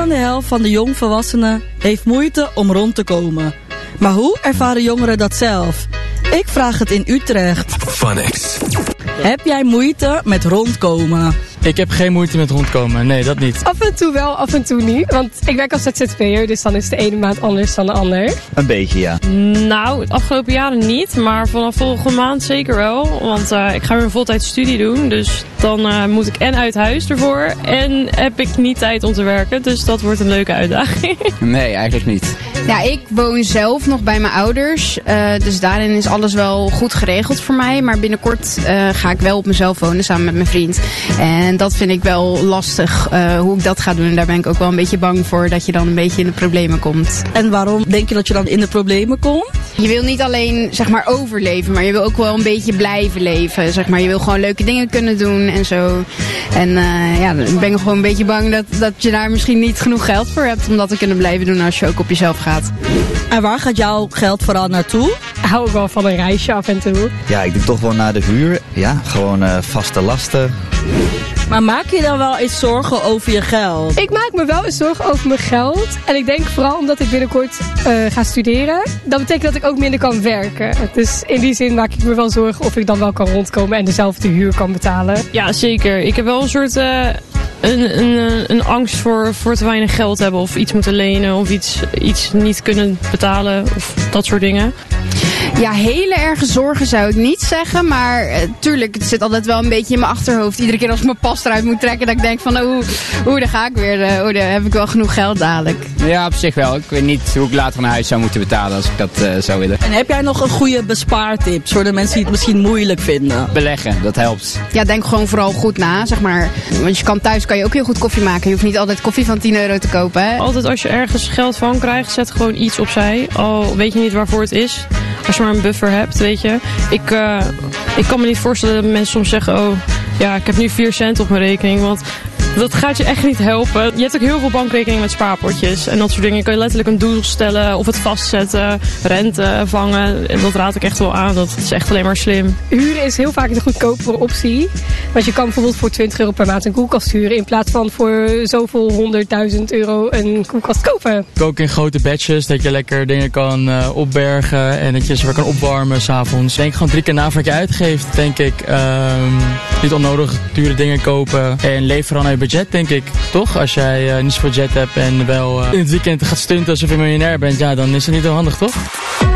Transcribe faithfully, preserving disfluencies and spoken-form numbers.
dan de helft van de jongvolwassenen heeft moeite om rond te komen. Maar hoe ervaren jongeren dat zelf? Ik vraag het in Utrecht. Funix. Heb jij moeite met rondkomen? Ik heb geen moeite met rondkomen, nee, dat niet. Af en toe wel, af en toe niet. Want ik werk als Z Z P'er, dus dan is de ene maand anders dan de ander. Een beetje, ja. Nou, de afgelopen jaren niet, maar vanaf volgende maand zeker wel. Want uh, ik ga weer een voltijds studie doen, dus dan uh, moet ik en uit huis ervoor en heb ik niet tijd om te werken. Dus dat wordt een leuke uitdaging. Nee, eigenlijk niet. Ja, ik woon zelf nog bij mijn ouders, uh, dus daarin is alles wel goed geregeld voor mij. Maar binnenkort uh, ga ik wel op mezelf wonen samen met mijn vriend. En dat vind ik wel lastig, uh, hoe ik dat ga doen. En daar ben ik ook wel een beetje bang voor, dat je dan een beetje in de problemen komt. En waarom denk je dat je dan in de problemen komt? Je wil niet alleen, zeg maar, overleven, maar je wil ook wel een beetje blijven leven. Zeg maar, je wil gewoon leuke dingen kunnen doen en zo. En uh, ja, dan ben ik gewoon een beetje bang dat, dat je daar misschien niet genoeg geld voor hebt om dat te kunnen blijven doen als je ook op jezelf gaat. En waar gaat jouw geld vooral naartoe? Hou ik wel van een reisje af en toe. Ja, ik denk toch wel naar de huur. Ja, gewoon uh, vaste lasten. Maar maak je dan wel eens zorgen over je geld? Ik maak me wel eens zorgen over mijn geld. En ik denk vooral omdat ik binnenkort uh, ga studeren. Dat betekent dat ik ook minder kan werken. Dus in die zin maak ik me wel zorgen of ik dan wel kan rondkomen en dezelfde huur kan betalen. Ja, zeker. Ik heb wel een soort... Uh... Een, een, een angst voor, voor te weinig geld hebben of iets moeten lenen of iets, iets niet kunnen betalen of dat soort dingen. Ja, hele erge zorgen zou ik niet zeggen, maar uh, tuurlijk, het zit altijd wel een beetje in mijn achterhoofd. Iedere keer als ik mijn pas eruit moet trekken, dat ik denk van, oeh, oeh daar ga ik weer, uh, oeh, daar heb ik wel genoeg geld dadelijk. Ja, op zich wel. Ik weet niet hoe ik later een huis zou moeten betalen als ik dat uh, zou willen. En heb jij nog een goede bespaartips voor de mensen die het misschien moeilijk vinden? Beleggen, dat helpt. Ja, denk gewoon vooral goed na, zeg maar. Want je kan thuis kan je ook heel goed koffie maken. Je hoeft niet altijd koffie van tien euro te kopen, hè? Altijd als je ergens geld van krijgt, zet gewoon iets opzij. Al weet je niet waarvoor het is. Als je maar een buffer hebt, weet je. Ik, uh, ik kan me niet voorstellen dat mensen soms zeggen, oh, ja, ik heb nu vier cent op mijn rekening. Want dat gaat je echt niet helpen. Je hebt ook heel veel bankrekeningen met spaarpotjes. En dat soort dingen. Je kan je letterlijk een doel stellen of het vastzetten, rente vangen. En dat raad ik echt wel aan. Dat is echt alleen maar slim. Huren is heel vaak de goedkopere optie. Want je kan bijvoorbeeld voor twintig euro per maand een koelkast huren. In plaats van voor zoveel honderdduizend euro een koelkast kopen. Ook in grote batches, dat je lekker dingen kan uh, opbergen. En dat je ze weer kan opwarmen s'avonds. Denk gewoon drie keer na voordat je uitgeeft, denk ik. Um, niet onnodig dure dingen kopen. En leef vooral naar je budget, denk ik. Toch? Als jij uh, niet zoveel budget hebt en wel uh, in het weekend gaat stunten alsof je miljonair bent, ja, dan is het niet heel handig, toch?